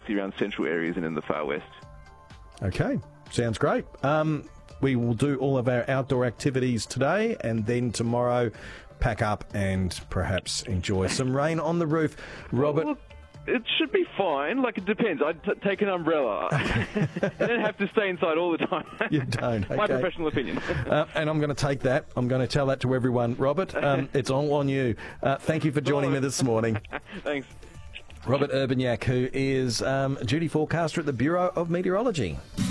particularly around central areas and in the far west. Okay, sounds great. We will do all of our outdoor activities today, and then tomorrow pack up and perhaps enjoy some rain on the roof. Robert... Well, it should be fine. Like, it depends. I'd take an umbrella. You don't have to stay inside all the time. You don't. Okay. My professional opinion. And I'm going to take that. I'm going to tell that to everyone. Robert, it's all on you. Thank you for joining me this morning. Thanks. Robert Urbaniak, who is duty forecaster at the Bureau of Meteorology.